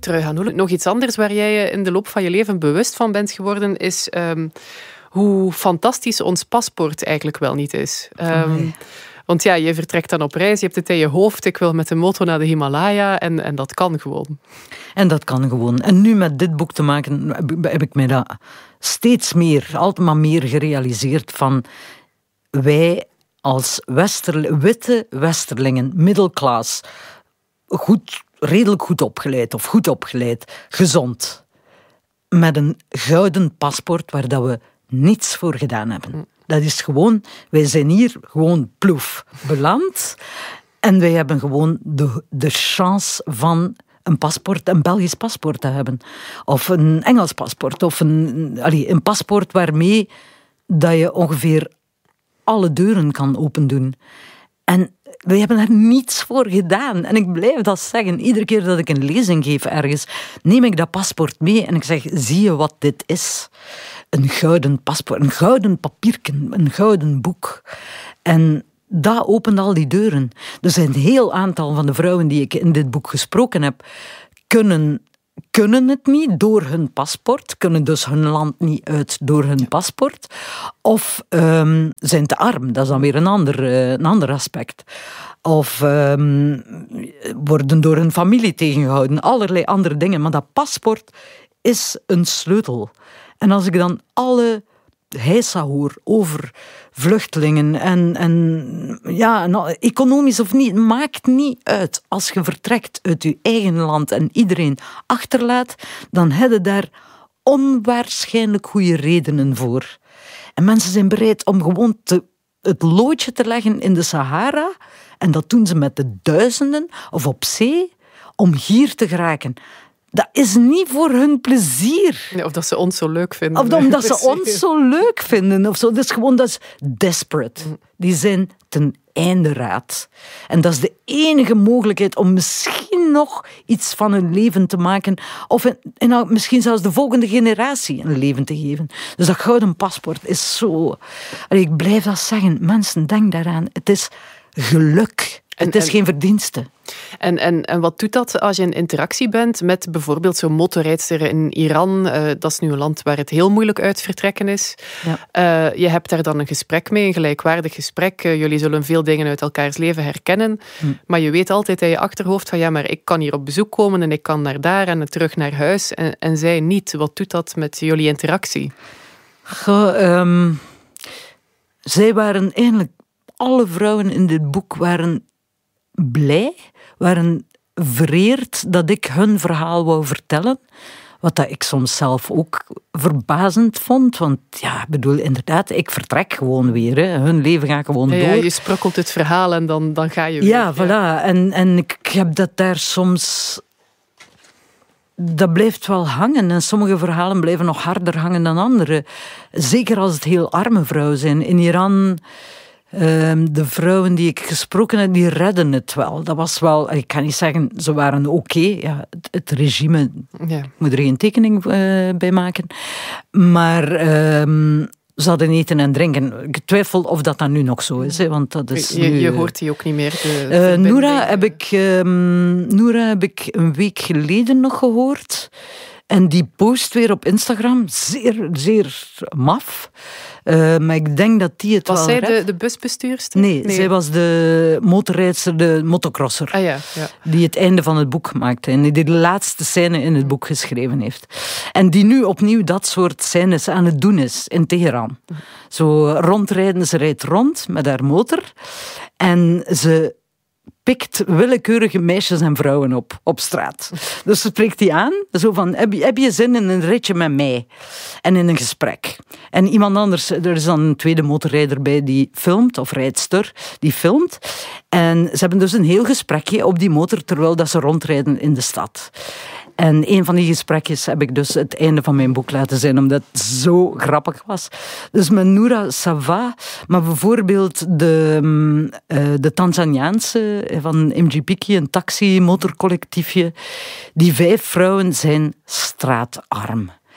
terug aan Noele. Nog iets anders waar jij je in de loop van je leven bewust van bent geworden, is hoe fantastisch ons paspoort eigenlijk wel niet is. Want ja, je vertrekt dan op reis, je hebt het in je hoofd, ik wil met de motor naar de Himalaya en dat kan gewoon. En dat kan gewoon. En nu met dit boek te maken, heb ik mij dat steeds meer, altijd maar meer gerealiseerd van wij als witte westerlingen, middelklas, redelijk goed opgeleid of goed opgeleid, gezond, met een gouden paspoort waar dat we niets voor gedaan hebben. Dat is gewoon, wij zijn hier gewoon ploef beland en wij hebben gewoon de chance van een paspoort, een Belgisch paspoort te hebben. Of een Engels paspoort. Of een paspoort waarmee dat je ongeveer alle deuren kan opendoen. En we hebben daar niets voor gedaan. En ik blijf dat zeggen. Iedere keer dat ik een lezing geef ergens, neem ik dat paspoort mee en ik zeg, zie je wat dit is? Een gouden paspoort, een gouden papierken, een gouden boek. En dat opent al die deuren. Er zijn een heel aantal van de vrouwen die ik in dit boek gesproken heb, kunnen het niet door hun paspoort, kunnen dus hun land niet uit door hun paspoort, of zijn te arm, dat is dan weer een ander aspect. Of worden door hun familie tegengehouden, allerlei andere dingen. Maar dat paspoort is een sleutel. En als ik dan alle heisa hoor over vluchtelingen en economisch of niet, maakt niet uit. Als je vertrekt uit je eigen land en iedereen achterlaat, dan heb je daar onwaarschijnlijk goede redenen voor. En mensen zijn bereid om gewoon het loodje te leggen in de Sahara, en dat doen ze met de duizenden, of op zee, om hier te geraken. Dat is niet voor hun plezier. Nee, of dat ze ons zo leuk vinden. Of omdat ze ons zo leuk vinden. Of zo. Dat is desperate. Die zijn ten einde raad. En dat is de enige mogelijkheid om misschien nog iets van hun leven te maken. Of misschien zelfs de volgende generatie een leven te geven. Dus dat gouden paspoort is zo... Ik blijf dat zeggen. Mensen, denk daaraan. Het is geluk. Het is geen verdienste. En wat doet dat als je in interactie bent met bijvoorbeeld zo'n motorrijdster in Iran? Dat is nu een land waar het heel moeilijk uit vertrekken is. Ja. Je hebt daar dan een gesprek mee, een gelijkwaardig gesprek. Jullie zullen veel dingen uit elkaars leven herkennen. Maar je weet altijd in je achterhoofd van ja, maar ik kan hier op bezoek komen en ik kan naar daar en terug naar huis. En zij niet. Wat doet dat met jullie interactie? Zij waren eigenlijk... Alle vrouwen in dit boek waren blij, waren vereerd dat ik hun verhaal wou vertellen. Wat dat ik soms zelf ook verbazend vond. Want ja, bedoel, inderdaad, ik vertrek gewoon weer. Hè. Hun leven gaat gewoon door. Ja, je sprokkelt het verhaal en dan ga je weer. Ja, voilà. En ik heb dat daar soms... Dat blijft wel hangen. En sommige verhalen blijven nog harder hangen dan andere. Zeker als het heel arme vrouwen zijn. In Iran... de vrouwen die ik gesproken heb, die redden het wel. Dat was wel, ik kan niet zeggen, ze waren oké. Ja, het regime, ik moet er geen tekening bij maken. Maar ze hadden eten en drinken. Ik twijfel of dat dan nu nog zo is. Hè, want dat is je hoort die ook niet meer. Noora heb ik een week geleden nog gehoord. En die post weer op Instagram. Zeer, zeer maf. Maar ik denk dat die het was wel zij de busbestuurster? Nee, zij was de motorrijdster, de motocrosser. Ja. Die het einde van het boek maakte. En die de laatste scène in het boek geschreven heeft. En die nu opnieuw dat soort scènes aan het doen is in Teheran. Zo rondrijden, ze rijdt rond met haar motor. En ze pikt willekeurige meisjes en vrouwen op straat. Dus ze spreekt die aan, zo van, heb je zin in een ritje met mij? En in een gesprek. En iemand anders, er is dan een tweede motorrijder bij die filmt, of rijdster, die filmt. En ze hebben dus een heel gesprekje op die motor, terwijl dat ze rondrijden in de stad. En een van die gesprekjes heb ik dus het einde van mijn boek laten zijn, omdat het zo grappig was. Dus met Noora, ça va. Maar bijvoorbeeld de Tanzaniaanse van MG Piki, een taxi-motorcollectiefje. Die 5 vrouwen zijn straatarm.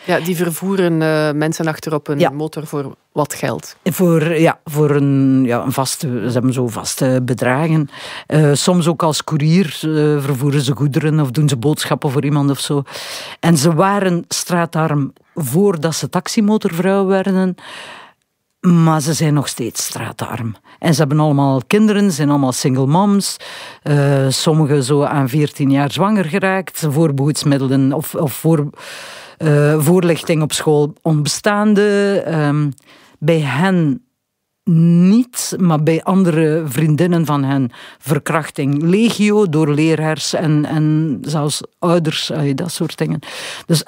Ja, die vervoeren mensen achter op een motor voor wat geld. Voor een vaste... Ze hebben zo vaste bedragen. Soms ook als koerier vervoeren ze goederen of doen ze boodschappen voor iemand of zo. En ze waren straatarm voordat ze taximotorvrouw werden. Maar ze zijn nog steeds straatarm. En ze hebben allemaal kinderen, ze zijn allemaal single moms. Sommigen zo aan 14 jaar zwanger geraakt. Voorbehoedsmiddelen of voorlichting op school onbestaande. Bij hen niet, maar bij andere vriendinnen van hen verkrachting legio door leraars en zelfs ouders, dat soort dingen. Dus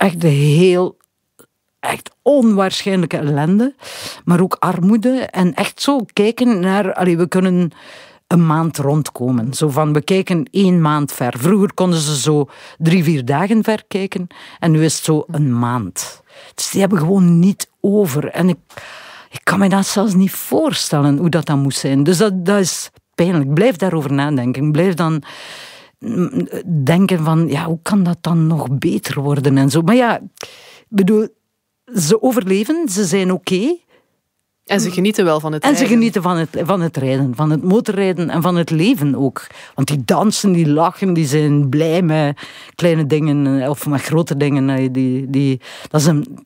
echt onwaarschijnlijke ellende, maar ook armoede. En echt zo kijken naar... we kunnen een maand rondkomen. Zo van, we kijken 1 maand ver. Vroeger konden ze zo 3-4 dagen ver kijken. En nu is het zo een maand. Dus die hebben gewoon niet over. En ik kan me dat zelfs niet voorstellen hoe dat dan moet zijn. Dus dat is pijnlijk. Ik blijf daarover nadenken. Ik blijf dan denken van... hoe kan dat dan nog beter worden en zo. Maar ik bedoel... Ze overleven, ze zijn oké. En ze genieten wel van het rijden. En ze genieten van het rijden, van het motorrijden en van het leven ook. Want die dansen, die lachen, die zijn blij met kleine dingen of met grote dingen. Dat is een...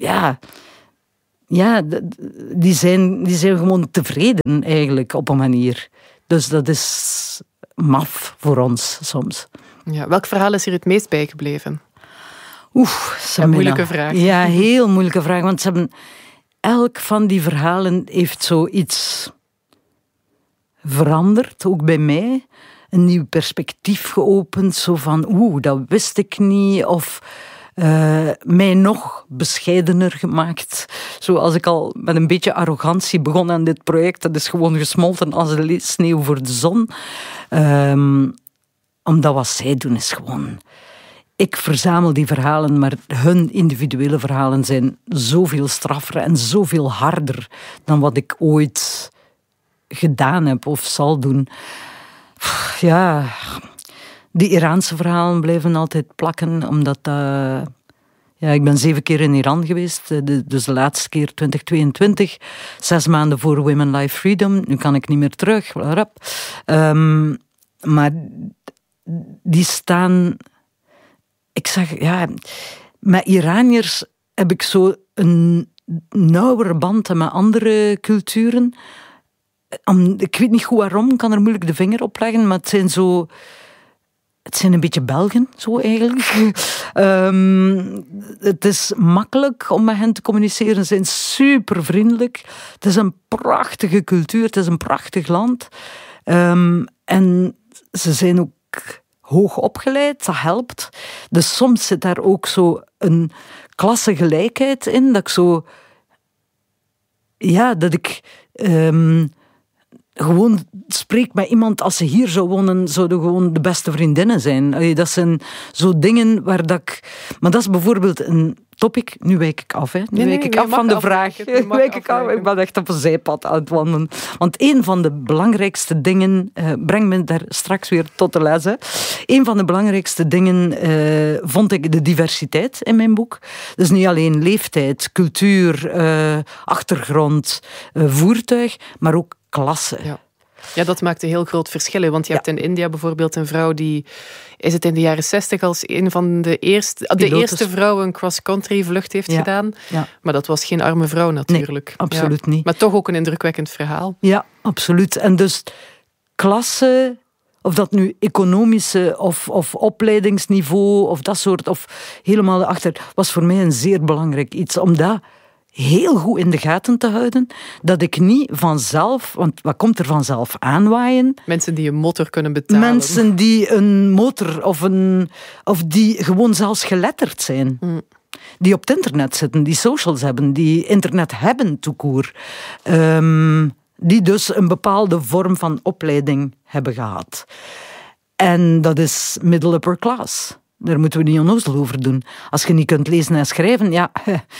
die zijn gewoon tevreden eigenlijk op een manier. Dus dat is maf voor ons soms. Ja, welk verhaal is hier het meest bijgebleven? Een moeilijke vraag. Ja, heel moeilijke vraag. Want ze hebben... Elk van die verhalen heeft zoiets veranderd, ook bij mij. Een nieuw perspectief geopend. Zo van, dat wist ik niet. Of mij nog bescheidener gemaakt. Zoals ik al met een beetje arrogantie begon aan dit project. Dat is gewoon gesmolten als sneeuw voor de zon. Omdat wat zij doen is gewoon... Ik verzamel die verhalen, maar hun individuele verhalen zijn zoveel straffer en zoveel harder dan wat ik ooit gedaan heb of zal doen. Ja, die Iraanse verhalen blijven altijd plakken, omdat... ik ben 7 keer in Iran geweest, dus de laatste keer 2022, 6 maanden voor Women Life Freedom. Nu kan ik niet meer terug. Maar die staan... Ik zag, met Iraniërs heb ik zo een nauwere band met andere culturen. Ik weet niet goed waarom, ik kan er moeilijk de vinger op leggen, maar het zijn een beetje Belgen, zo eigenlijk. Het is makkelijk om met hen te communiceren, ze zijn super vriendelijk. Het is een prachtige cultuur, het is een prachtig land. En ze zijn ook... hoog opgeleid, dat helpt. Dus soms zit daar ook zo een klassengelijkheid in, dat ik zo... dat ik gewoon spreek met iemand, als ze hier zou wonen, zouden gewoon de beste vriendinnen zijn. Dat zijn zo dingen waar dat ik... Maar dat is bijvoorbeeld een topic... Nu wijk ik af, hè. Nu wijk ik af van de vraag. Ik ben echt op een zijpad aan het wandelen. Want een van de belangrijkste dingen... breng me daar straks weer tot de les, hè. Een van de belangrijkste dingen vond ik de diversiteit in mijn boek. Dus niet alleen leeftijd, cultuur, achtergrond, voertuig, maar ook klasse. Ja, dat maakt een heel groot verschil. Want je hebt in India bijvoorbeeld een vrouw die... Is het in de jaren 60 als een van de eerste vrouw een cross-country vlucht heeft gedaan. Ja. Maar dat was geen arme vrouw natuurlijk. Nee, absoluut niet. Maar toch ook een indrukwekkend verhaal. Ja, absoluut. En dus klasse... Of dat nu economische of opleidingsniveau of dat soort, of helemaal achter, was voor mij een zeer belangrijk iets. Om dat heel goed in de gaten te houden, dat ik niet vanzelf, want wat komt er vanzelf aanwaaien? Mensen die een motor kunnen betalen. Mensen die een motor of die gewoon zelfs geletterd zijn. Die op het internet zitten, die socials hebben, die internet hebben tout court. Die dus een bepaalde vorm van opleiding hebben gehad. En dat is middle upper class. Daar moeten we niet onnozel over doen. Als je niet kunt lezen en schrijven,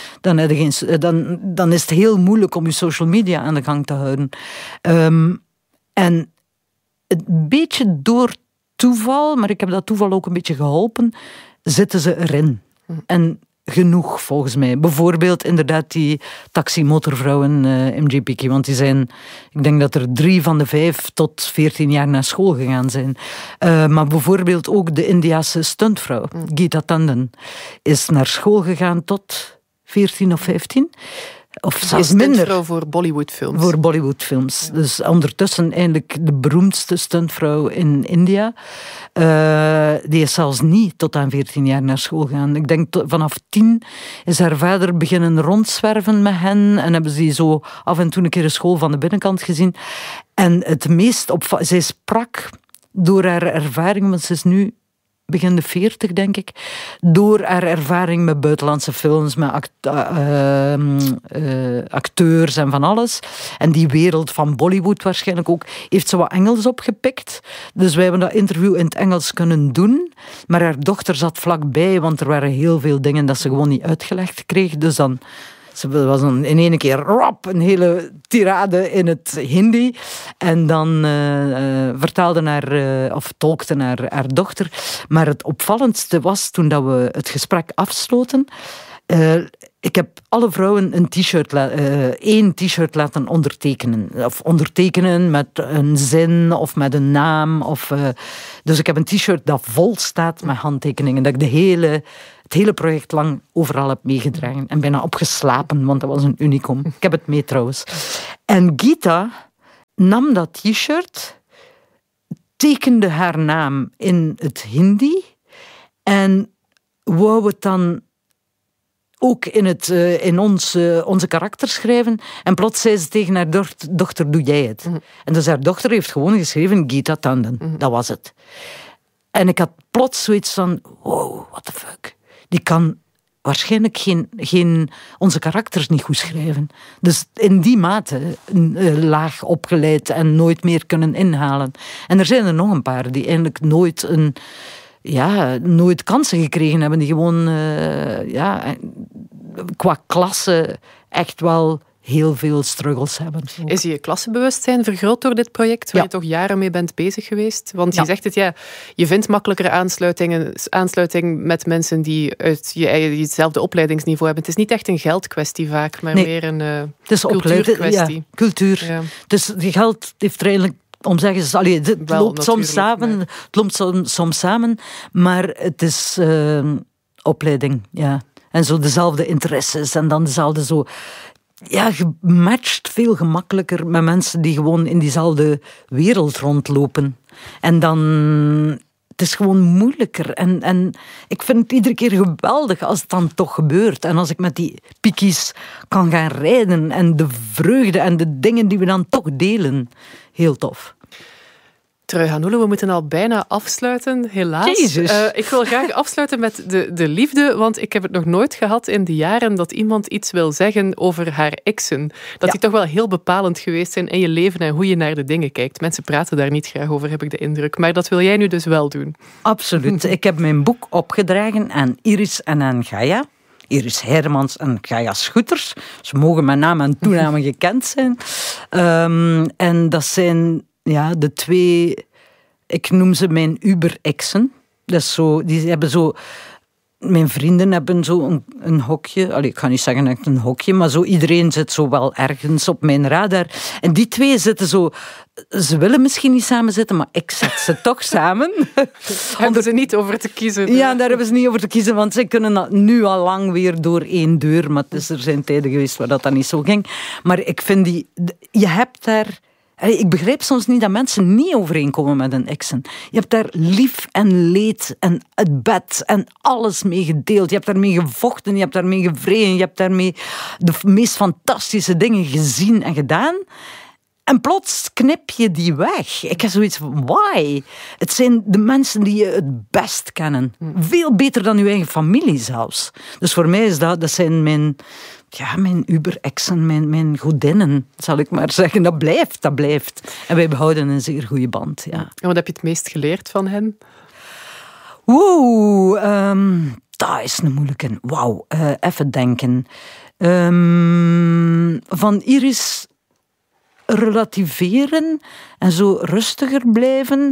dan is het heel moeilijk om je social media aan de gang te houden. En een beetje door toeval, maar ik heb dat toeval ook een beetje geholpen, zitten ze erin. En genoeg, volgens mij. Bijvoorbeeld inderdaad die taximotorvrouwen, MJ Pickey, want die zijn, ik denk dat er 3 van de 5 tot 14 jaar naar school gegaan zijn. Maar bijvoorbeeld ook de Indiase stuntvrouw, Geeta Tandon, is naar school gegaan tot 14 of 15. Of zelfs minder. Voor Bollywoodfilms. Voor Bollywoodfilms. Ja. Dus ondertussen eigenlijk de beroemdste stuntvrouw in India. Die is zelfs niet tot aan 14 jaar naar school gegaan. Ik denk vanaf 10 is haar vader beginnen rondzwerven met hen. En hebben ze die zo af en toe een keer de school van de binnenkant gezien. En het meest zij sprak door haar ervaring, want ze is nu begin de 40, denk ik, door haar ervaring met buitenlandse films, met acteurs en van alles. En die wereld van Bollywood waarschijnlijk ook, heeft ze wat Engels opgepikt. Dus wij hebben dat interview in het Engels kunnen doen. Maar haar dochter zat vlakbij, want er waren heel veel dingen dat ze gewoon niet uitgelegd kreeg. Dus dan... Ze was dan in één keer een hele tirade in het Hindi. En dan vertaalde of tolkte haar dochter. Maar het opvallendste was toen dat we het gesprek afsloten. Ik heb alle vrouwen één t-shirt laten ondertekenen. Of ondertekenen met een zin of met een naam. Dus ik heb een t-shirt dat vol staat met handtekeningen. Dat ik het hele project lang overal heb meegedragen. En bijna opgeslapen, want dat was een unicum. Ik heb het mee trouwens. En Geeta nam dat t-shirt, tekende haar naam in het Hindi en wou het dan ook in onze karakter schrijven. En plots zei ze tegen haar dochter, doe jij het? En dus haar dochter heeft gewoon geschreven Geeta Tandon. Dat was het. En ik had plots zoiets van, wow, what the fuck. Die kan waarschijnlijk geen onze karakters niet goed schrijven. Dus in die mate laag opgeleid en nooit meer kunnen inhalen. En er zijn er nog een paar die eigenlijk nooit kansen gekregen hebben. Die gewoon qua klasse echt wel heel veel struggles hebben. Is je klassebewustzijn vergroot door dit project, waar je toch jaren mee bent bezig geweest? Want je zegt het, je vindt makkelijker aansluiting met mensen die uit hetzelfde opleidingsniveau hebben. Het is niet echt een geldkwestie vaak, maar meer een cultuurkwestie. Ja, cultuur. Ja. Dus geld heeft er eigenlijk... Het loopt soms samen, maar het is opleiding. Ja. En zo dezelfde interesses en dan dezelfde zo... Ja, je matcht veel gemakkelijker met mensen die gewoon in diezelfde wereld rondlopen. En dan... Het is gewoon moeilijker. En ik vind het iedere keer geweldig als het dan toch gebeurt. En als ik met die pikkies kan gaan rijden en de vreugde en de dingen die we dan toch delen. Heel tof. Trui Hanoele, we moeten al bijna afsluiten, helaas. Ik wil graag afsluiten met de liefde, want ik heb het nog nooit gehad in de jaren dat iemand iets wil zeggen over haar exen. Dat die toch wel heel bepalend geweest zijn in je leven en hoe je naar de dingen kijkt. Mensen praten daar niet graag over, heb ik de indruk. Maar dat wil jij nu dus wel doen. Absoluut. Ik heb mijn boek opgedragen aan Iris en aan Gaia. Iris Hermans en Gaia Schutters. Ze mogen met naam en toename gekend zijn. En dat zijn... Ja, de 2, ik noem ze mijn Uber-exen. Dat is zo, die hebben zo... Mijn vrienden hebben zo een hokje. Allee, ik ga niet zeggen echt een hokje, maar zo iedereen zit zo wel ergens op mijn radar. En die 2 zitten zo... Ze willen misschien niet samen zitten, maar ik zet ze toch samen. Hebben ze niet over te kiezen? Ja, daar hebben ze niet over te kiezen, want ze kunnen nu al lang weer door 1 deur. Maar er zijn tijden geweest waar dat niet zo ging. Maar ik vind je hebt daar... Ik begrijp soms niet dat mensen niet overeenkomen met hun exen. Je hebt daar lief en leed en het bed en alles mee gedeeld. Je hebt daarmee gevochten, je hebt daarmee gevreden, je hebt daarmee de meest fantastische dingen gezien en gedaan. En plots knip je die weg. Ik heb zoiets van, why? Het zijn de mensen die je het best kennen. Veel beter dan je eigen familie zelfs. Dus voor mij is dat zijn mijn Uber-exen, mijn godinnen, zal ik maar zeggen. Dat blijft. En wij behouden een zeer goede band, ja. En wat heb je het meest geleerd van hen? Dat is een moeilijke. Wauw, even denken. Van Iris... relativeren en zo rustiger blijven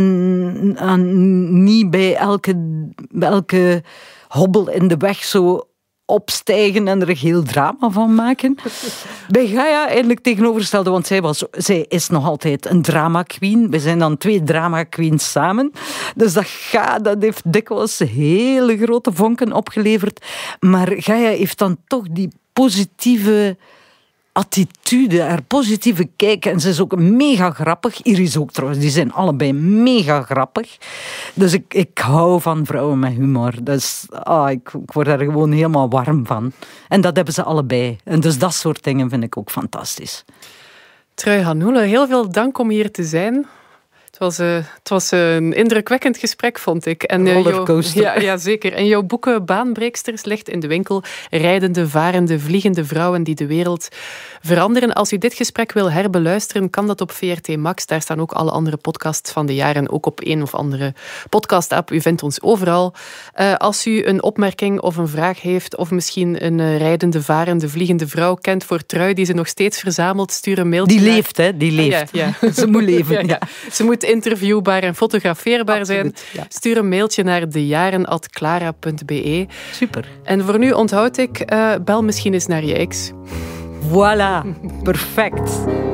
en niet bij elke hobbel in de weg zo opstijgen en er een heel drama van maken. Bij Gaia eigenlijk tegenovergestelde, want zij is nog altijd een drama queen. We zijn dan 2 drama queens samen. Dus dat heeft dikwijls hele grote vonken opgeleverd. Maar Gaia heeft dan toch die positieve attitude, haar positieve kijk. En ze is ook mega grappig. Iris ook trouwens, die zijn allebei mega grappig. Dus ik hou van vrouwen met humor. Dus ik word daar gewoon helemaal warm van. En dat hebben ze allebei. En dus dat soort dingen vind ik ook fantastisch. Trui Hanoele, heel veel dank om hier te zijn. Het was een indrukwekkend gesprek, vond ik. En, rollercoaster. Ja, zeker. En jouw boeken Baanbreeksters ligt in de winkel. Rijdende, varende, vliegende vrouwen die de wereld veranderen. Als u dit gesprek wil herbeluisteren, kan dat op VRT Max. Daar staan ook alle andere podcasts van de jaren. Ook op een of andere podcast-app. U vindt ons overal. Als u een opmerking of een vraag heeft, of misschien een rijdende, varende, vliegende vrouw kent voor Trui, die ze nog steeds verzamelt, stuur een mailtje. Die leeft, hè? Die leeft. Ja. Ze moet leven. Ja. Ze moet interviewbaar en fotografeerbaar zijn. Ja. Stuur een mailtje naar dejaren@clara.be. Super. En voor nu onthoud ik, bel misschien eens naar je ex. Voilà, perfect.